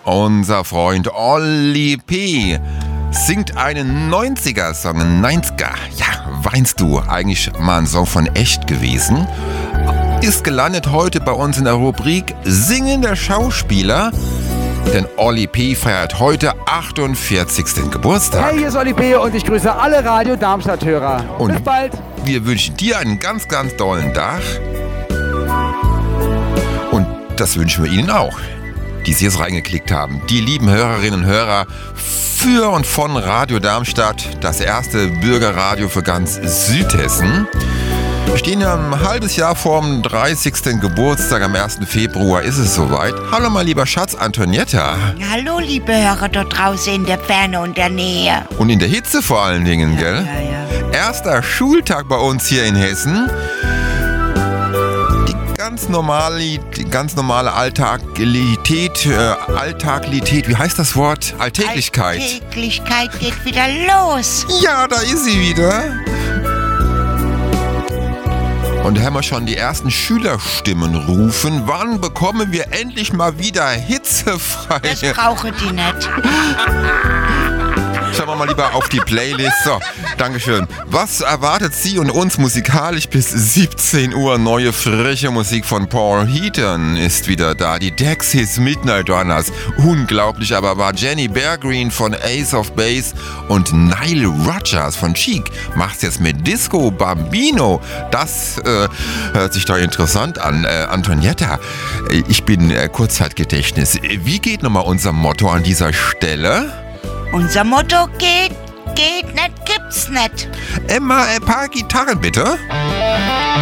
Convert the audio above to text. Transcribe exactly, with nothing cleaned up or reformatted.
Unser Freund Oli P. singt einen neunziger-Song, ein neunziger. Ja, weinst du, eigentlich mal ein Song von echt gewesen. Ist gelandet heute bei uns in der Rubrik Singender Schauspieler. Denn Oli P. feiert heute achtundvierzigsten Geburtstag. Hey, hier ist Oli P. und ich grüße alle Radio Darmstadt-Hörer. Und bis bald. Wir wünschen dir einen ganz, ganz tollen Tag. Und das wünschen wir Ihnen auch, die Sie jetzt reingeklickt haben. Die lieben Hörerinnen und Hörer für und von Radio Darmstadt, das erste Bürgerradio für ganz Südhessen. Wir stehen ja ein halbes Jahr vor dem dreißigsten Geburtstag, am ersten Februar ist es soweit. Hallo mein lieber Schatz Antonietta. Hallo liebe Hörer dort draußen in der Ferne und der Nähe. Und in der Hitze vor allen Dingen, Ja, gell? ja, ja. Erster Schultag bei uns hier in Hessen. Die ganz normale, die ganz normale Alltagilität, äh, Alltagilität, wie heißt das Wort? Alltäglichkeit. Alltäglichkeit geht wieder los. Ja, da ist sie wieder. Und da haben wir schon die ersten Schülerstimmen rufen. Wann bekommen wir endlich mal wieder hitzefrei? Das brauche die nicht. Schauen wir mal lieber auf die Playlist. So, Dankeschön. Was erwartet Sie und uns musikalisch bis siebzehn Uhr? Neue, frische Musik von Paul Heaton ist wieder da. Die Dexys Midnight Runners. Unglaublich, aber war Jenny Beargreen von Ace of Base und Nile Rodgers von Chic. Macht's jetzt mit Disco Bambino. Das äh, hört sich doch interessant an. Äh, Antonietta, ich bin äh, Kurzzeitgedächtnis. Wie geht nochmal unser Motto an dieser Stelle? Unser Motto geht, geht nicht, gibt's nicht. Emma, ein paar Gitarren bitte.